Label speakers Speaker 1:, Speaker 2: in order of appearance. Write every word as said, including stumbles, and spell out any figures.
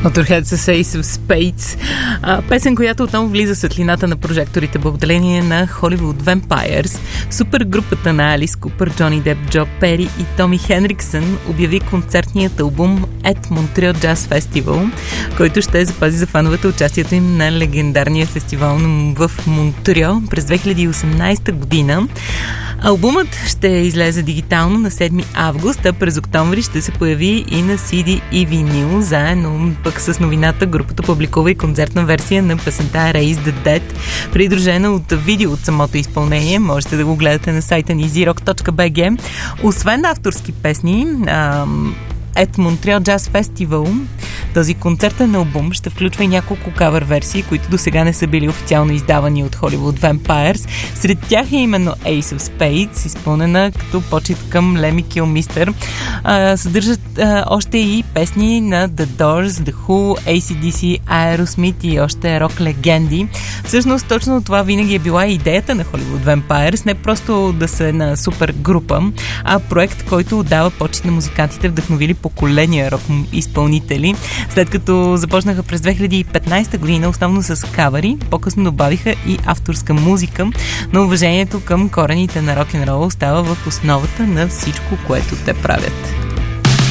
Speaker 1: Motorhead с Ace of Spades. А, песен, която отново влиза в светлината на прожекторите благодарение на Hollywood Vampires. Супергрупата на Алис Купър, Джони Деп, Джо Пери и Томи Хенриксън обяви концертният албум At Montreal Jazz Festival, който ще запази за фановете участието им на легендарния фестивал в Монтреал през две хиляди и осемнадесета година. Албумът ще излезе дигитално на седми август, а през октомври ще се появи и на си ди и винил. Заедно пък с новината групата публикува и концертна версия на песента Raise the Dead, придружена от видео от самото изпълнение. Можете да го гледате на сайта ни зи рок точка би джи. Освен авторски песни, ам... At Montreal Jazz Festival, този концертен албум ще включва и няколко кавър версии, които до сега не са били официално издавани от Hollywood Vampires. Сред тях е именно Ace of Spades, изпълнена като почет към Леми Килмистър. Съдържат а, още и песни на The Doors, The Who, ей си ди си, Aerosmith и още рок легенди. Всъщност точно това винаги е била идеята на Hollywood Vampires, не просто да са една супер група, а проект, който отдава почет на музикантите, вдъхновили поколения рок изпълнители. След като започнаха през две хиляди и петнадесета година основно с кавъри, по-късно добавиха и авторска музика, но уважението към корените на рок-н-рол остава в основата на всичко, което те правят.